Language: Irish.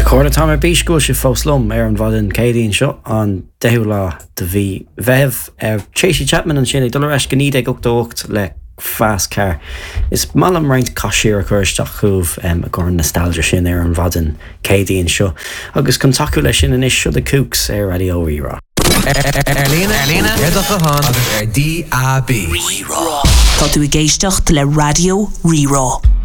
Chorla tá mar bíscoil sé fóslum ar an bhd an cédaíonn seo an dehuilá de bhí bheith Tracy Chapman an sinna dul eis go níd ag 8 le fast car. Is malam roint cosisiir a chuirteach chuh a gur nostalgia sin ar an bhd an cédaíonn seo. Agus chun taú lei sin inis seo de cúcs ar Radio Rírá. Erlína, Redach a hán, DAB. Tá tú i géisteacht le Radio Rírá.